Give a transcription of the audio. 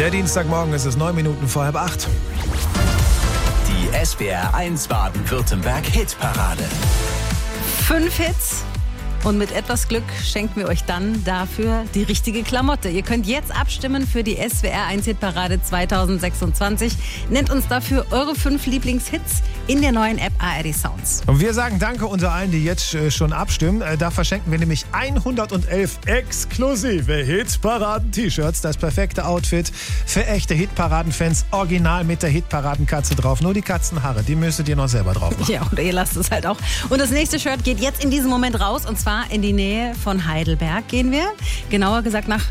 Der Dienstagmorgen ist es 9 Minuten vor 7:30. Die SWR 1 Baden-Württemberg Hitparade. 5 Hits. Und mit etwas Glück schenken wir euch dann dafür die richtige Klamotte. Ihr könnt jetzt abstimmen für die SWR 1 Hitparade 2026. Nennt uns dafür eure 5 Lieblingshits in der neuen App ARD Sounds. Und wir sagen Danke unter allen, die jetzt schon abstimmen. Da verschenken wir nämlich 111 exklusive Hitparaden-T-Shirts. Das perfekte Outfit für echte Hitparaden-Fans. Original mit der Hitparadenkatze drauf. Nur die Katzenhaare, die müsstet ihr noch selber drauf machen. Ja, oder ihr lasst es halt auch. Und das nächste Shirt geht jetzt in diesem Moment raus. Und zwar in die Nähe von Heidelberg gehen wir. Genauer gesagt nach